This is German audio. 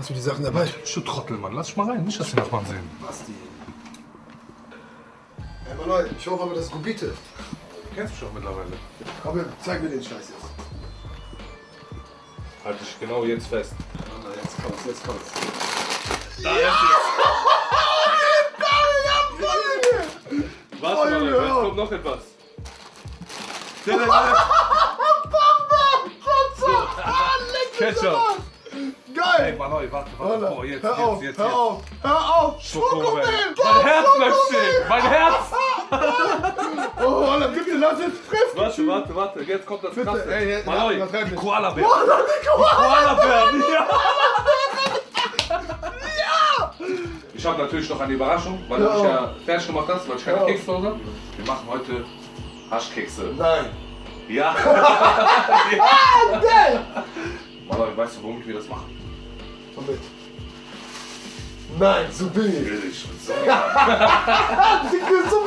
Hast du die Sachen dabei? Du Trottel, Mann. Lass dich mal rein. Nicht, dass die Nachbarn sehen. Basti. Ey, Mann, ich hoffe aber, das ist Gubite. Du kennst mich schon mittlerweile. Aber zeig mir den Scheiß jetzt. Halt dich genau jetzt fest. Jetzt kommt's, jetzt kommt's. Da ist es. Warte mal, jetzt kommt noch etwas. Ketchup. Geil! Ey, Manoi, warte. Oh, jetzt. Hör auf! Schokomel. Mein Herz bleibt stehen. Mein Herz. Oh, Alter, bitte lass jetzt fressen! Warte. Jetzt kommt das Bitte, Krasse. ey, Manoi, übertreib die nicht. Koala-Bären. Koala-Bären, ja. Ich habe natürlich noch eine Überraschung, weil du mich ja fertig gemacht hast, weil ich keine Kekse zu Hause habe. Wir machen heute Haschkekse. Nein! Ja. Geil! Manoi, weißt du, womit wir das machen? Womit? Nein, so billig! Billig. So